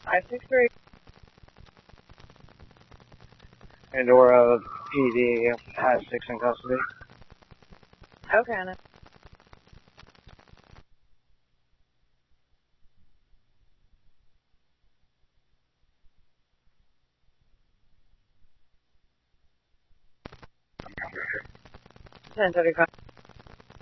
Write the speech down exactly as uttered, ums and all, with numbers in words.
I six three. Andorra P D has six in custody. Okay, Anna. ten thirty-five.